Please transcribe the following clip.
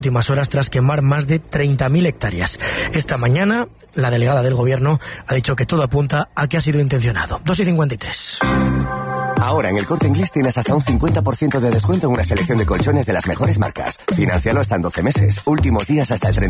últimas horas tras quemar más de 30.000 hectáreas. Esta mañana, la delegada del Gobierno ha dicho que todo apunta a que ha sido intencionado. 2:53. Ahora en el Corte Inglés tienes hasta un 50% de descuento en una selección de colchones de las mejores marcas. Financialo hasta en 12 meses. Últimos días hasta el 30.